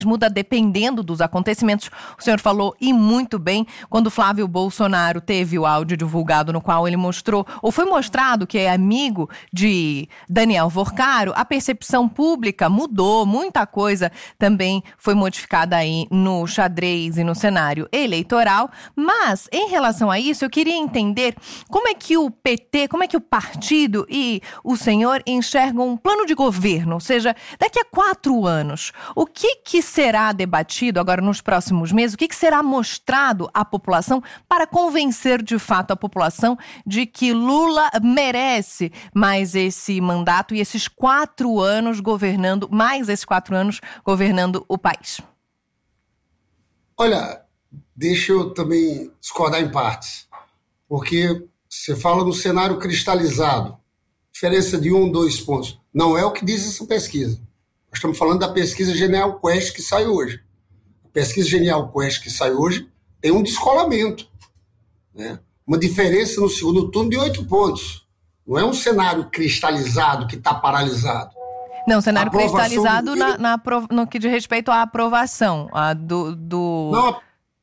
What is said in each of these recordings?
muda dependendo dos acontecimentos. O senhor falou, e muito bem, quando Flávio Bolsonaro teve o áudio divulgado no qual ele mostrou, ou foi mostrado que é amigo de Daniel Vorcaro, a percepção pública mudou, muita coisa também foi modificada aí no xadrez e no cenário eleitoral, mas em relação a isso eu queria entender como é que o PT, como é que o partido e o senhor enxergam um plano de governo, ou seja, daqui a 4 anos, o que será debatido agora nos próximos meses? O que será mostrado à população para convencer de fato a população de que Lula merece mais esse mandato e esses 4 anos governando, mais esses 4 anos governando o país? Olha, deixa eu também discordar em partes, porque você fala do cenário cristalizado, diferença de 1, 2 pontos. Não é o que diz essa pesquisa. Nós estamos falando da pesquisa Genial Quest que sai hoje. A pesquisa Genial Quest que sai hoje tem um descolamento, né? Uma diferença no segundo turno de 8 pontos. Não é um cenário cristalizado que está paralisado. Não, cenário cristalizado no que diz respeito à aprovação. Não,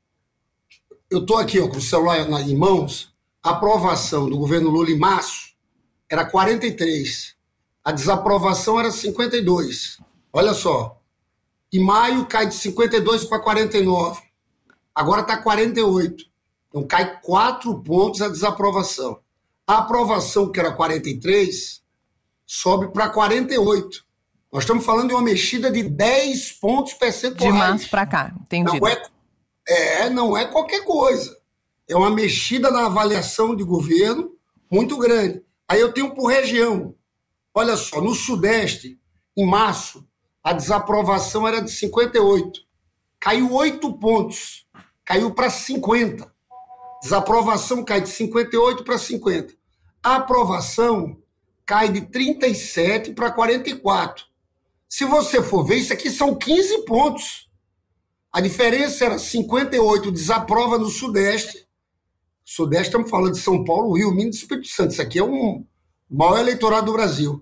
eu estou aqui com o celular em mãos. A aprovação do governo Lula em março era 43. A desaprovação era 52. Olha só, em maio cai de 52 para 49, agora está 48, então cai 4 pontos a desaprovação. A aprovação, que era 43, sobe para 48. Nós estamos falando de uma mexida de 10 pontos percentuais. De março para cá, entendi. Não é qualquer coisa. É uma mexida na avaliação de governo muito grande. Aí eu tenho por região. Olha só, no Sudeste, em março, a desaprovação era de 58. Caiu 8 pontos. Caiu para 50. Desaprovação cai de 58 para 50. A aprovação cai de 37 para 44. Se você for ver, isso aqui são 15 pontos. A diferença era 58, desaprova no Sudeste. Sudeste, estamos falando de São Paulo, Rio, Minas e Espírito Santo. Isso aqui é o maior eleitorado do Brasil.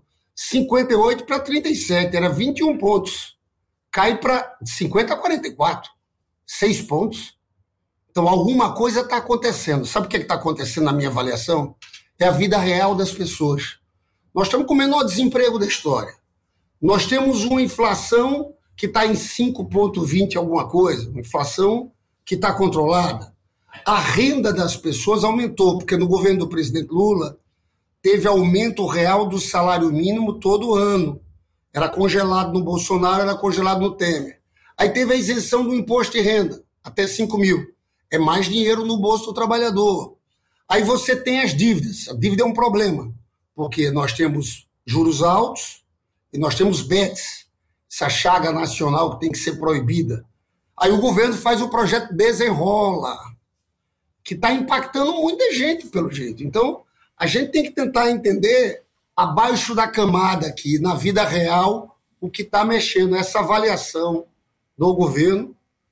58 para 37, era 21 pontos. Cai para 50 a 44, 6 pontos. Então, alguma coisa está acontecendo. Sabe o que está acontecendo na minha avaliação? É a vida real das pessoas. Nós estamos com o menor desemprego da história. Nós temos uma inflação que está em 5,20 alguma coisa, uma inflação que está controlada. A renda das pessoas aumentou, porque no governo do presidente Lula teve aumento real do salário mínimo todo ano. Era congelado no Bolsonaro, era congelado no Temer. Aí teve a isenção do imposto de renda, até 5 mil. É mais dinheiro no bolso do trabalhador. Aí você tem as dívidas. A dívida é um problema, porque nós temos juros altos e nós temos BETs, essa chaga nacional que tem que ser proibida. Aí o governo faz o projeto Desenrola, que está impactando muita gente, pelo jeito. Então, a gente tem que tentar entender, abaixo da camada aqui, na vida real, o que está mexendo. Essa avaliação do governo,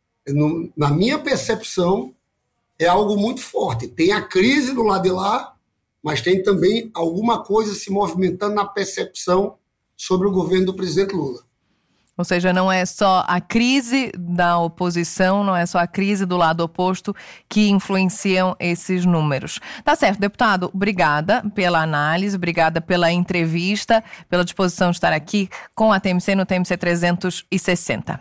na minha percepção, é algo muito forte. Tem a crise do lado de lá, mas tem também alguma coisa se movimentando na percepção sobre o governo do presidente Lula. Ou seja, não é só a crise da oposição, não é só a crise do lado oposto que influenciam esses números. Tá certo, deputado, obrigada pela análise, obrigada pela entrevista, pela disposição de estar aqui com a TMC no TMC 360.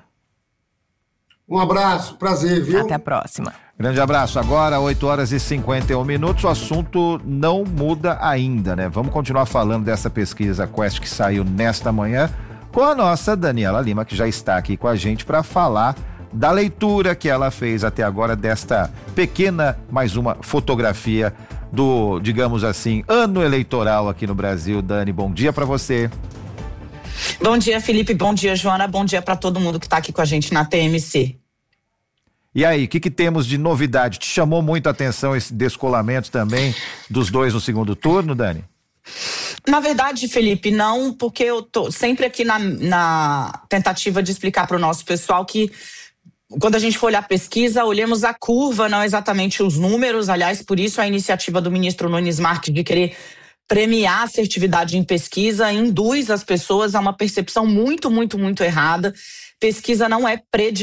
Um abraço, prazer, viu? Até a próxima. Grande abraço. Agora, 8h51, o assunto não muda ainda, né? Vamos continuar falando dessa pesquisa Quest que saiu nesta manhã, com a nossa Daniela Lima, que já está aqui com a gente para falar da leitura que ela fez até agora desta pequena, mais uma fotografia do, digamos assim, ano eleitoral aqui no Brasil. Dani, bom dia para você. Bom dia, Felipe, bom dia, Joana, bom dia para todo mundo que está aqui com a gente na TMC. E aí, o que temos de novidade? Te chamou muito a atenção esse descolamento também dos dois no segundo turno, Dani? Na verdade, Felipe, não, porque eu tô sempre aqui na tentativa de explicar para o nosso pessoal que quando a gente for olhar a pesquisa, olhemos a curva, não exatamente os números. Aliás, por isso a iniciativa do ministro Nunes Marques de querer premiar a assertividade em pesquisa induz as pessoas a uma percepção muito, muito, muito errada. pesquisa não é